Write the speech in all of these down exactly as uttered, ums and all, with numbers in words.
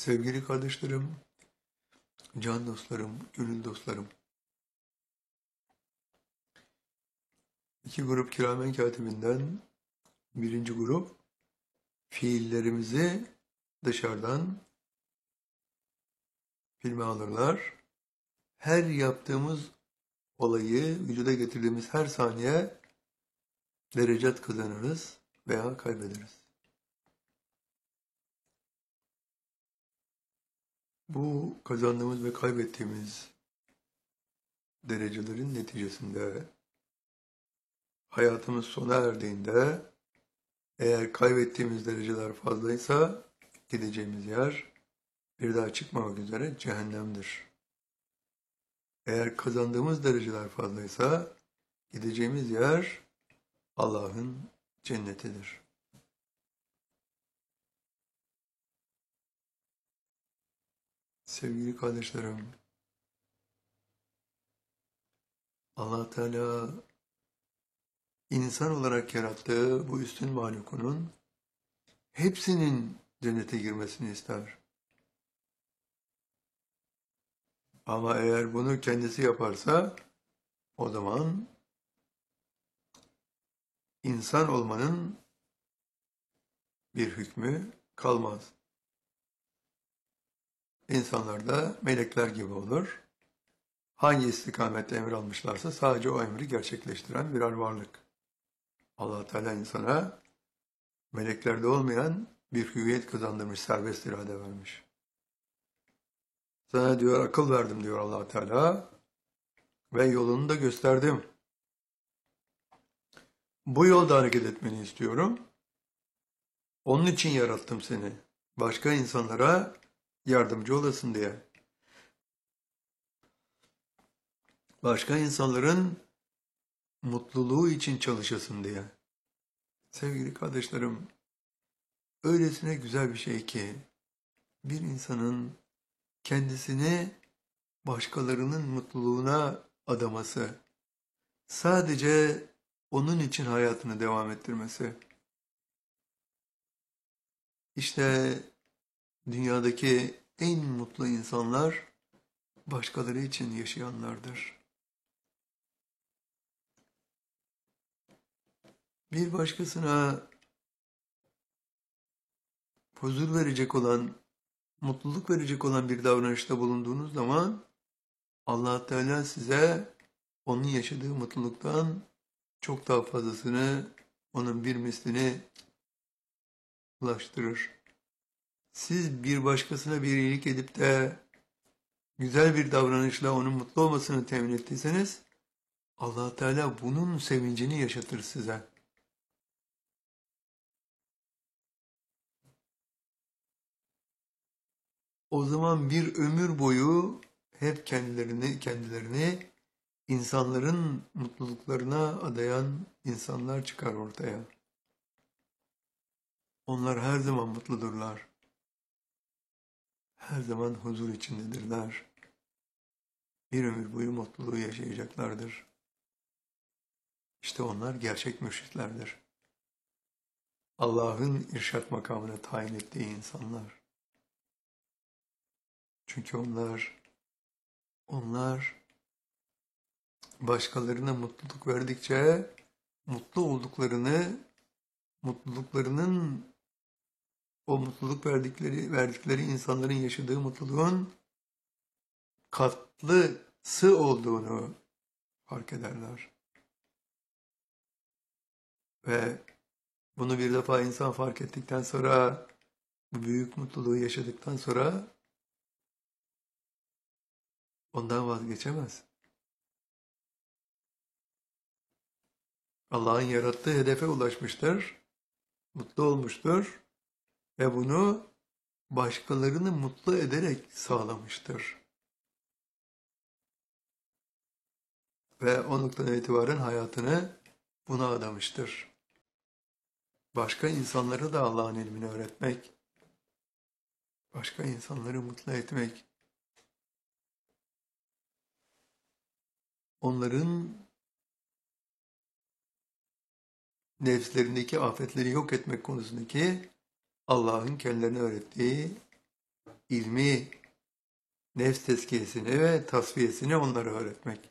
Sevgili kardeşlerim, can dostlarım, gönül dostlarım. İki grup kiramen katibinden birinci grup fiillerimizi dışarıdan filme alırlar. Her yaptığımız olayı vücuda getirdiğimiz her saniye derecat kazanırız veya kaybederiz. Bu kazandığımız ve kaybettiğimiz derecelerin neticesinde hayatımız sona erdiğinde eğer kaybettiğimiz dereceler fazlaysa gideceğimiz yer bir daha çıkmamak üzere cehennemdir. Eğer kazandığımız dereceler fazlaysa gideceğimiz yer Allah'ın cennetidir. Sevgili kardeşlerim, Allah Teala insan olarak yarattığı bu üstün mahlukunun hepsinin cennete girmesini ister. Ama eğer bunu kendisi yaparsa o zaman insan olmanın bir hükmü kalmaz. İnsanlar da melekler gibi olur. Hangi istikamette emir almışlarsa sadece o emri gerçekleştiren birer varlık. Allah Teala insana meleklerde olmayan bir hüviyet kazandırmış, serbest irade vermiş. Sana diyor akıl verdim diyor Allah Teala ve yolunu da gösterdim. Bu yolda hareket etmeni istiyorum. Onun için yarattım seni. Başka insanlara yardımcı olasın diye. Başka insanların mutluluğu için çalışasın diye. Sevgili kardeşlerim, öylesine güzel bir şey ki bir insanın kendisini başkalarının mutluluğuna adaması, sadece onun için hayatını devam ettirmesi. İşte dünyadaki en mutlu insanlar başkaları için yaşayanlardır. Bir başkasına huzur verecek olan, mutluluk verecek olan bir davranışta bulunduğunuz zaman Allah Teala size onun yaşadığı mutluluktan çok daha fazlasını, onun bir mislini ulaştırır. Siz bir başkasına bir iyilik edip de güzel bir davranışla onun mutlu olmasını temin ettiyseniz Allah Teala bunun sevincini yaşatır size. O zaman bir ömür boyu hep kendilerini kendilerini insanların mutluluklarına adayan insanlar çıkar ortaya. Onlar her zaman mutludurlar. Her zaman huzur içindedirler. Bir ömür boyu mutluluğu yaşayacaklardır. İşte onlar gerçek mürşitlerdir. Allah'ın irşat makamına tayin ettiği insanlar. Çünkü onlar, onlar başkalarına mutluluk verdikçe mutlu olduklarını, mutluluklarının o mutluluk verdikleri verdikleri insanların yaşadığı mutluluğun katlısı olduğunu fark ederler. Ve bunu bir defa insan fark ettikten sonra, bu büyük mutluluğu yaşadıktan sonra ondan vazgeçemez. Allah'ın yarattığı hedefe ulaşmıştır, mutlu olmuştur ve bunu başkalarını mutlu ederek sağlamıştır. Ve o noktadan itibaren hayatını buna adamıştır. Başka insanlara da Allah'ın ilmini öğretmek, başka insanları mutlu etmek, onların nefslerindeki afetleri yok etmek konusundaki Allah'ın kendilerine öğrettiği ilmi, nefs tezkiyesini ve tasfiyesini onlara öğretmek.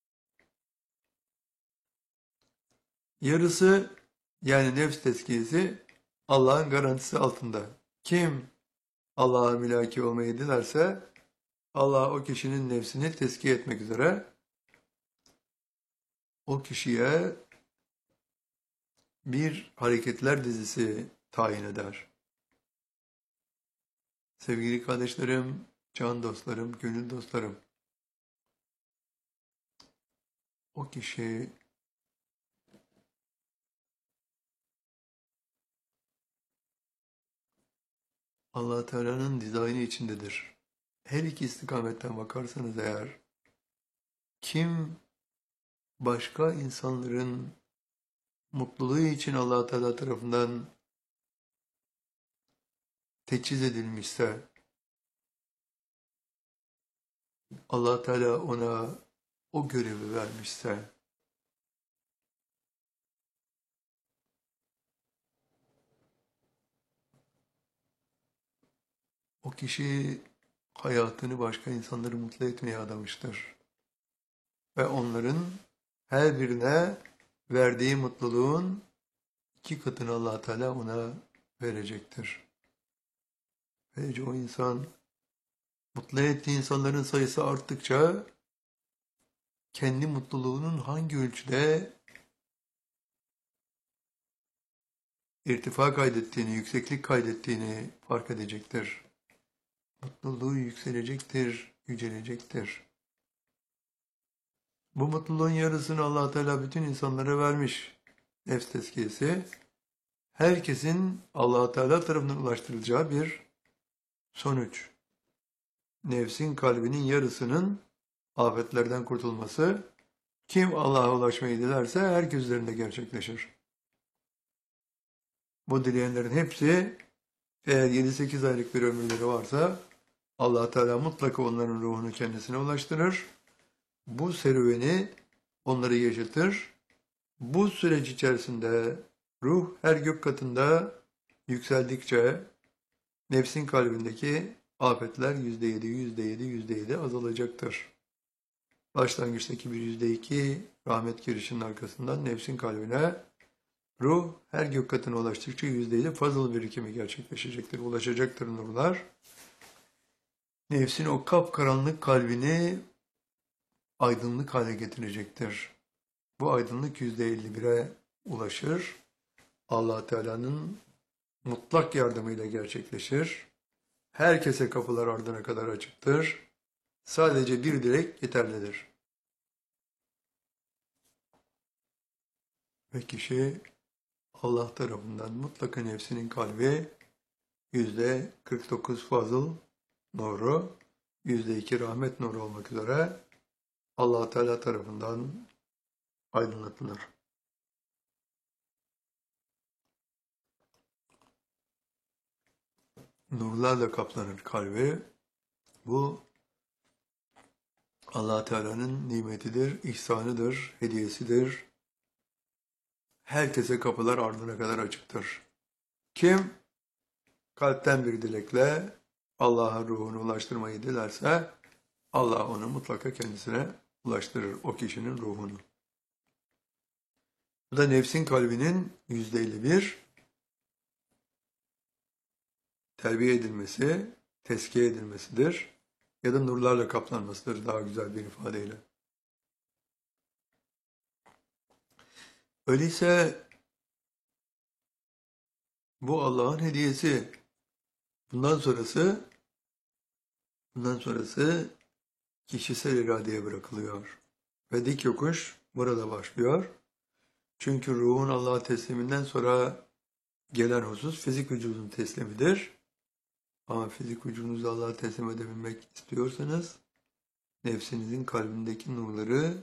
Yarısı yani nefs tezkiyesi Allah'ın garantisi altında. Kim Allah'a mülaki olmayı dilerse Allah o kişinin nefsini tezkiye etmek üzere o kişiye bir hareketler dizisi tayin eder. Sevgili kardeşlerim, can dostlarım, gönül dostlarım, o kişi Allah Teala'nın dizaynı içindedir. Her iki istikametten bakarsanız eğer, kim başka insanların mutluluğu için Allah Teala tarafından teçhiz edilmişse, Allah Teala ona o görevi vermişse, o kişi hayatını başka insanları mutlu etmeye adamıştır. Ve onların her birine verdiği mutluluğun iki katını Allah Teala ona verecektir. Böylece o insan, mutlu ettiği insanların sayısı arttıkça kendi mutluluğunun hangi ölçüde irtifa kaydettiğini, yükseklik kaydettiğini fark edecektir. Mutluluğu yükselecektir, yücelecektir. Bu mutluluğun yarısını Allah Teala bütün insanlara vermiş. Nefs tezkiyesi, herkesin Allah Teala tarafından ulaştırılacağı bir sonuç. Nefsin kalbinin yarısının afetlerden kurtulması, kim Allah'a ulaşmayı dilerse herkes üzerinde gerçekleşir. Bu dileyenlerin hepsi eğer yedi sekiz aylık bir ömürleri varsa Allah Teala mutlaka onların ruhunu kendisine ulaştırır. Bu serüveni onları yaşatır. Bu süreç içerisinde ruh her gök katında yükseldikçe nefsin kalbindeki afetler yüzde yedi, yüzde yedi, yüzde yedi azalacaktır. Başlangıçtaki bir yüzde iki rahmet girişinin arkasından nefsin kalbine ruh her gök katına ulaştıkça yüzde yedi fazıl birikimi gerçekleşecektir. Ulaşacaktır nurlar. Nefsin o kapkaranlık kalbini aydınlık hale getirecektir. Bu aydınlık yüzde elli bire ulaşır. Allah Teala'nın mutlak yardımıyla gerçekleşir. Herkese kapılar ardına kadar açıktır. Sadece bir dilek yeterlidir. Ve kişi Allah tarafından mutlaka nefsinin kalbi yüzde kırk dokuz fazıl nuru, yüzde iki rahmet nuru olmak üzere Allah Teala tarafından aydınlatılır. Nurlarla kaplanır kalbi. Bu Allah Teala'nın nimetidir, ihsanıdır, hediyesidir. Herkese kapılar ardına kadar açıktır. Kim kalpten bir dilekle Allah'a ruhunu ulaştırmayı dilerse Allah onu mutlaka kendisine ulaştırır, o kişinin ruhunu. Bu da nefsin kalbinin yüzde elli bir terbiye edilmesi, tezkiye edilmesidir ya da nurlarla kaplanmasıdır daha güzel bir ifadeyle. Öyleyse bu Allah'ın hediyesi. Bundan sonrası bundan sonrası kişisel iradeye bırakılıyor. Ve dik yokuş burada başlıyor. Çünkü ruhun Allah'a tesliminden sonra gelen husus fizik vücudun teslimidir. Ama fizik vücudunuzu Allah'a teslim edebilmek istiyorsanız nefsinizin kalbindeki nurları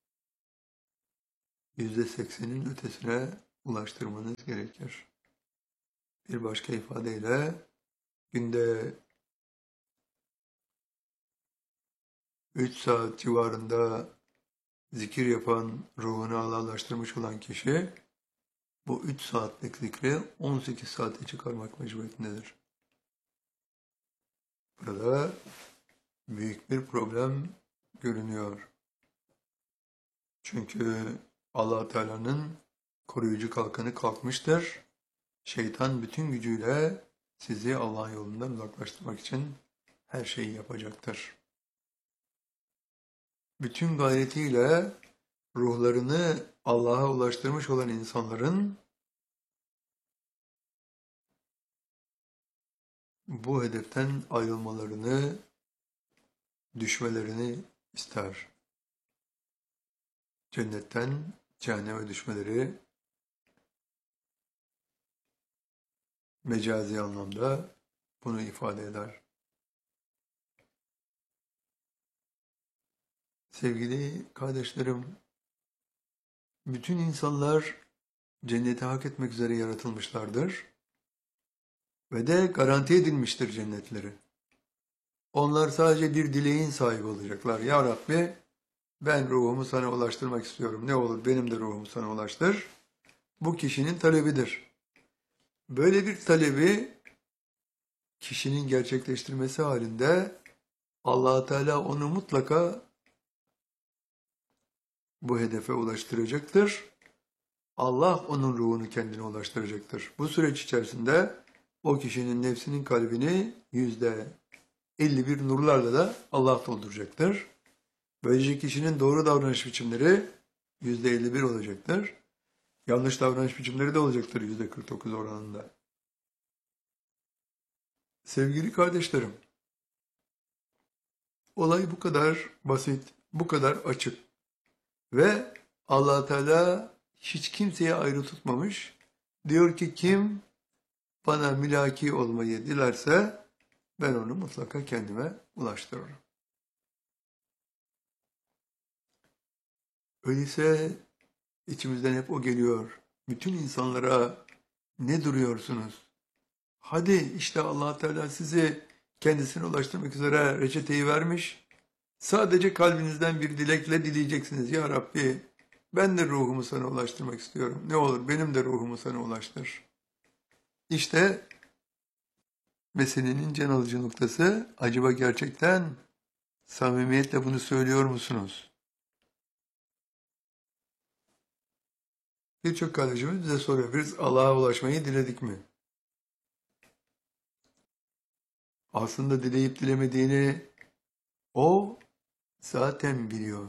yüzde seksenin ötesine ulaştırmanız gerekir. Bir başka ifadeyle günde üç saat civarında zikir yapan, ruhunu Allah'laştırmış olan kişi bu üç saatlik zikri on sekiz saate çıkarmak mecburiyetindedir. Burada büyük bir problem görünüyor. Çünkü Allah Teala'nın koruyucu kalkanı kalkmıştır. Şeytan bütün gücüyle sizi Allah'ın yolundan uzaklaştırmak için her şeyi yapacaktır. Bütün gayretiyle ruhlarını Allah'a ulaştırmış olan insanların bu hedeften ayrılmalarını, düşmelerini ister. Cennetten cehenneme düşmeleri mecazi anlamda bunu ifade eder. Sevgili kardeşlerim, bütün insanlar cenneti hak etmek üzere yaratılmışlardır ve de garanti edilmiştir cennetleri. Onlar sadece bir dileğin sahibi olacaklar. Ya Rabbi, ben ruhumu sana ulaştırmak istiyorum. Ne olur benim de ruhumu sana ulaştır. Bu kişinin talebidir. Böyle bir talebi kişinin gerçekleştirmesi halinde Allah Teala onu mutlaka bu hedefe ulaştıracaktır. Allah onun ruhunu kendine ulaştıracaktır. Bu süreç içerisinde o kişinin nefsinin kalbini yüzde elli bir nurlarla da Allah dolduracaktır. Böylece kişinin doğru davranış biçimleri yüzde elli bir olacaktır. Yanlış davranış biçimleri de olacaktır yüzde kırk dokuz oranında. Sevgili kardeşlerim, olay bu kadar basit, bu kadar açık ve Allah Teala hiç kimseye ayrı tutmamış. Diyor ki kim bana mülaki olmayı dilerse ben onu mutlaka kendime ulaştırırım. Öyleyse içimizden hep o geliyor. Bütün insanlara ne duruyorsunuz? Hadi işte Allah Teala sizi kendisine ulaştırmak üzere reçeteyi vermiş. Sadece kalbinizden bir dilekle dileyeceksiniz. Ya Rabbi ben de ruhumu sana ulaştırmak istiyorum. Ne olur benim de ruhumu sana ulaştır. İşte meselenin can alıcı noktası, acaba gerçekten samimiyetle bunu söylüyor musunuz? Birçok kardeşimiz bize soruyor. Biz Allah'a ulaşmayı diledik mi? Aslında dileyip dilemediğini o zaten biliyor.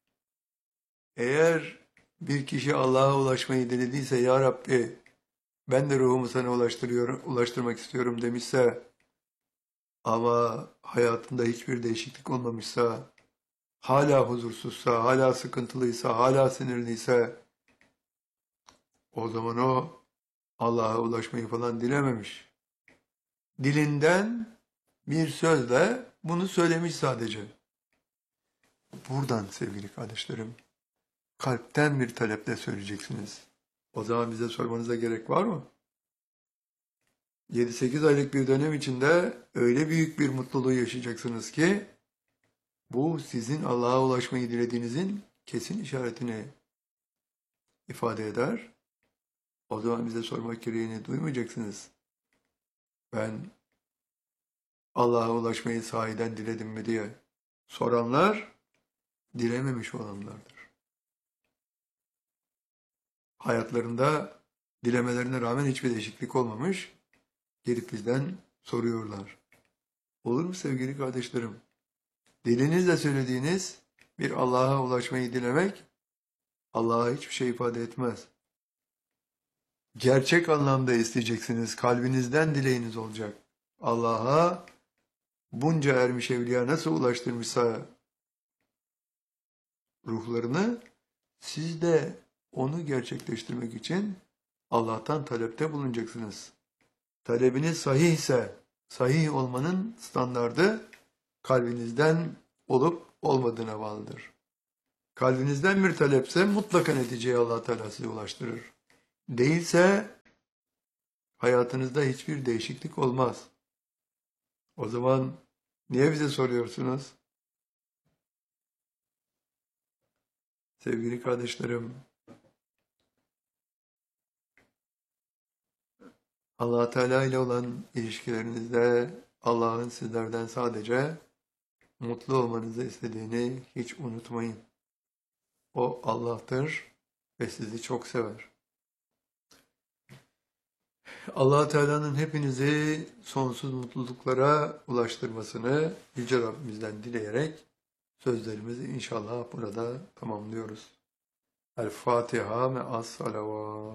Eğer bir kişi Allah'a ulaşmayı dilediyse, Ya Rabbi ben de ruhumu sana ulaştırıyorum, ulaştırmak istiyorum demişse ama hayatında hiçbir değişiklik olmamışsa, hala huzursuzsa, hala sıkıntılıysa, hala sinirliyse o zaman o Allah'a ulaşmayı falan dilememiş. Dilinden bir sözle bunu söylemiş sadece. Buradan sevgili kardeşlerim, kalpten bir taleple söyleyeceksiniz. O zaman bize sormanıza gerek var mı? yedi sekiz aylık bir dönem içinde öyle büyük bir mutluluğu yaşayacaksınız ki bu sizin Allah'a ulaşmayı dilediğinizin kesin işaretini ifade eder. O zaman bize sormak gereğini duymayacaksınız. Ben Allah'a ulaşmayı sahiden diledim mi diye soranlar dilememiş olanlardır. Hayatlarında dilemelerine rağmen hiçbir değişiklik olmamış. Gelip bizden soruyorlar. Olur mu sevgili kardeşlerim? Dilinizle söylediğiniz bir Allah'a ulaşmayı dilemek Allah'a hiçbir şey ifade etmez. Gerçek anlamda isteyeceksiniz. Kalbinizden dileğiniz olacak. Allah'a bunca ermiş evliya nasıl ulaştırmışsa ruhlarını, siz de onu gerçekleştirmek için Allah'tan talepte bulunacaksınız. Talebiniz sahih ise, sahih olmanın standardı kalbinizden olup olmadığına bağlıdır. Kalbinizden bir talepse mutlaka neticeye Allah Teala size ulaştırır. Değilse hayatınızda hiçbir değişiklik olmaz. O zaman niye bize soruyorsunuz? Sevgili kardeşlerim, Allah Teala ile olan ilişkilerinizde Allah'ın sizlerden sadece mutlu olmanızı istediğini hiç unutmayın. O Allah'tır ve sizi çok sever. Allah Teala'nın hepinizi sonsuz mutluluklara ulaştırmasını Yüce Rabbimizden dileyerek sözlerimizi inşallah burada tamamlıyoruz. El Fatiha ve as salavat.